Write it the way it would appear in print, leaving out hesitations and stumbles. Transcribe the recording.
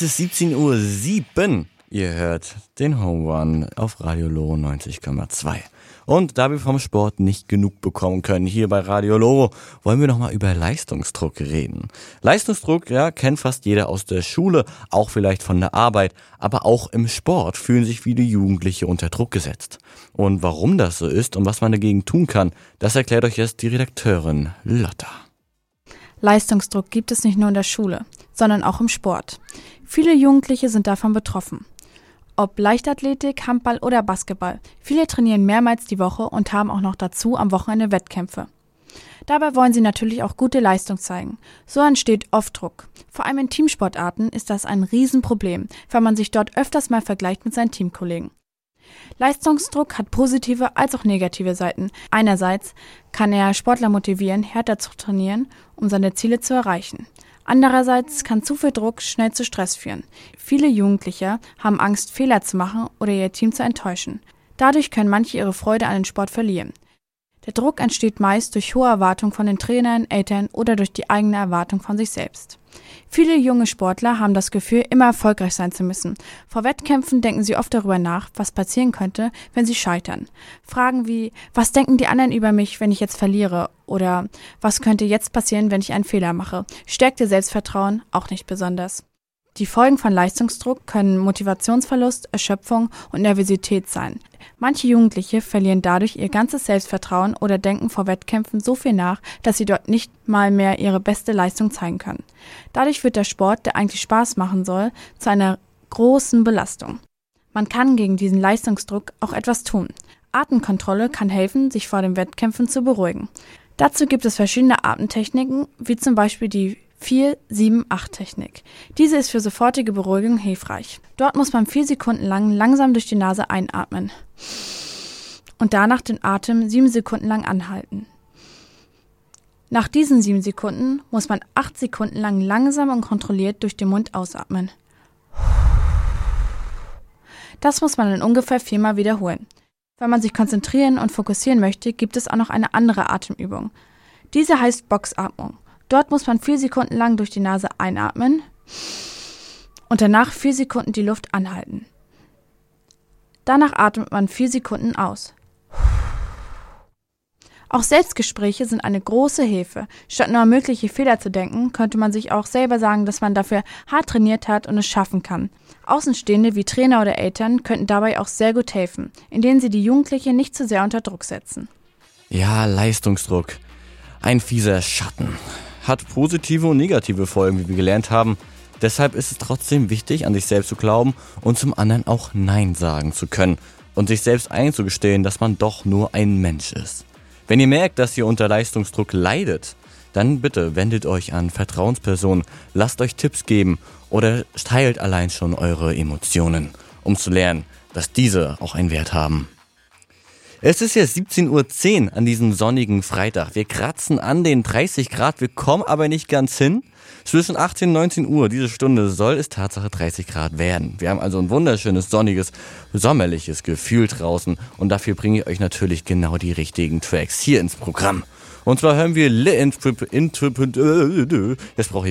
Es ist 17:07 Uhr. Ihr hört den Home Run auf Radio Loro 90,2. Und da wir vom Sport nicht genug bekommen können, hier bei Radio Loro, wollen wir nochmal über Leistungsdruck reden. Leistungsdruck, ja, kennt fast jeder aus der Schule, auch vielleicht von der Arbeit, aber auch im Sport fühlen sich viele Jugendliche unter Druck gesetzt. Und warum das so ist und was man dagegen tun kann, das erklärt euch jetzt die Redakteurin Lotta. Leistungsdruck gibt es nicht nur in der Schule, sondern auch im Sport. Viele Jugendliche sind davon betroffen. Ob Leichtathletik, Handball oder Basketball. Viele trainieren mehrmals die Woche und haben auch noch dazu am Wochenende Wettkämpfe. Dabei wollen sie natürlich auch gute Leistung zeigen. So entsteht oft Druck. Vor allem in Teamsportarten ist das ein Riesenproblem, weil man sich dort öfters mal vergleicht mit seinen Teamkollegen. Leistungsdruck hat positive als auch negative Seiten. Einerseits kann er Sportler motivieren, härter zu trainieren, um seine Ziele zu erreichen. Andererseits kann zu viel Druck schnell zu Stress führen. Viele Jugendliche haben Angst, Fehler zu machen oder ihr Team zu enttäuschen. Dadurch können manche ihre Freude an den Sport verlieren. Der Druck entsteht meist durch hohe Erwartungen von den Trainern, Eltern oder durch die eigene Erwartung von sich selbst. Viele junge Sportler haben das Gefühl, immer erfolgreich sein zu müssen. Vor Wettkämpfen denken sie oft darüber nach, was passieren könnte, wenn sie scheitern. Fragen wie, was denken die anderen über mich, wenn ich jetzt verliere? Oder was könnte jetzt passieren, wenn ich einen Fehler mache? Stärkt ihr Selbstvertrauen auch nicht besonders. Die Folgen von Leistungsdruck können Motivationsverlust, Erschöpfung und Nervosität sein. Manche Jugendliche verlieren dadurch ihr ganzes Selbstvertrauen oder denken vor Wettkämpfen so viel nach, dass sie dort nicht mal mehr ihre beste Leistung zeigen können. Dadurch wird der Sport, der eigentlich Spaß machen soll, zu einer großen Belastung. Man kann gegen diesen Leistungsdruck auch etwas tun. Atemkontrolle kann helfen, sich vor den Wettkämpfen zu beruhigen. Dazu gibt es verschiedene Atemtechniken, wie zum Beispiel die 4-7-8-Technik. Diese ist für sofortige Beruhigung hilfreich. Dort muss man 4 Sekunden lang langsam durch die Nase einatmen und danach den Atem 7 Sekunden lang anhalten. Nach diesen 7 Sekunden muss man 8 Sekunden lang langsam und kontrolliert durch den Mund ausatmen. Das muss man dann ungefähr 4-mal wiederholen. Wenn man sich konzentrieren und fokussieren möchte, gibt es auch noch eine andere Atemübung. Diese heißt Boxatmung. Dort muss man 4 Sekunden lang durch die Nase einatmen und danach 4 Sekunden die Luft anhalten. Danach atmet man 4 Sekunden aus. Auch Selbstgespräche sind eine große Hilfe. Statt nur an mögliche Fehler zu denken, könnte man sich auch selber sagen, dass man dafür hart trainiert hat und es schaffen kann. Außenstehende wie Trainer oder Eltern könnten dabei auch sehr gut helfen, indem sie die Jugendlichen nicht zu sehr unter Druck setzen. Ja, Leistungsdruck. Ein fieser Schatten. Hat positive und negative Folgen, wie wir gelernt haben. Deshalb ist es trotzdem wichtig, an sich selbst zu glauben und zum anderen auch Nein sagen zu können und sich selbst einzugestehen, dass man doch nur ein Mensch ist. Wenn ihr merkt, dass ihr unter Leistungsdruck leidet, dann bitte wendet euch an Vertrauenspersonen, lasst euch Tipps geben oder teilt allein schon eure Emotionen, um zu lernen, dass diese auch einen Wert haben. Es ist jetzt 17:10 Uhr an diesem sonnigen Freitag. Wir kratzen an den 30 Grad, wir kommen aber nicht ganz hin. Zwischen 18 und 19 Uhr, diese Stunde, soll es Tatsache 30 Grad werden. Wir haben also ein wunderschönes, sonniges, sommerliches Gefühl draußen. Und dafür bringe ich euch natürlich genau die richtigen Tracks hier ins Programm. Und zwar hören wir jetzt brauche ich